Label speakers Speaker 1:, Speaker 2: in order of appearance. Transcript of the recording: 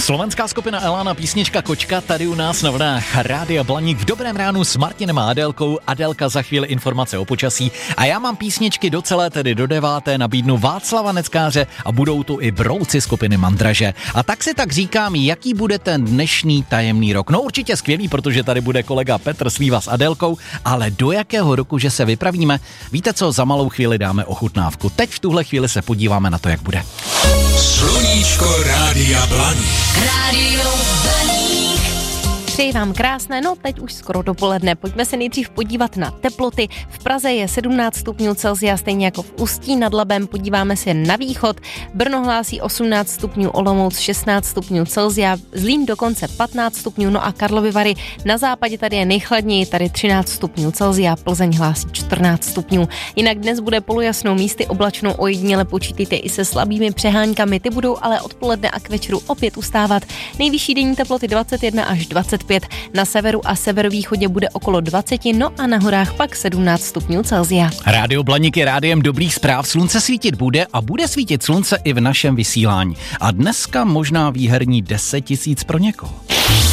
Speaker 1: Slovenská skupina Elana, písnička Kočka tady u nás na vlnách Rádia Blaník v dobrém ránu s Martinem a Adélkou. Adélka za chvíli informace o počasí a já mám písničky do celé, tedy do 9. nabídnu Václava Neckáře a budou tu i brouci skupiny Mandraže. A tak si tak říkám, jaký bude ten dnešní tajemný rok. No určitě skvělý, protože tady bude kolega Petr Slíva s Adélkou, ale do jakého roku, že se vypravíme? Víte co, za malou chvíli dáme ochutnávku. Teď v tuhle chvíli se podíváme na to, jak bude.
Speaker 2: Sluníčko Rádia Blaník.
Speaker 3: Rádio Blaník.
Speaker 4: Přeji vám krásné, no teď už skoro dopoledne. Pojďme se nejdřív podívat na teploty. V Praze je 17 stupňů Celsia, stejně jako v Ústí nad Labem. Podíváme se na východ. Brno hlásí 18 stupňů, Olomouc 16 stupňů Celsia, Zlín dokonce 15 stupňů, no a Karlovy Vary na západě tady je nejchladněji, tady 13 stupňů Celsia, Plzeň hlásí 14 stupňů. Jinak dnes bude polojasnou, místy oblačnou, ojediněle počítejte i se slabými přeháňkami, ty budou ale odpoledne a k večeru opět ustávat. Nejvyšší denní teploty 21 až 25. Na severu a severovýchodě bude okolo 20, no a na horách pak 17 stupňů Celsia.
Speaker 1: Rádio Blaník je rádiem dobrých zpráv, slunce svítit bude a bude svítit slunce i v našem vysílání. A dneska možná výherní 10 000 pro někoho.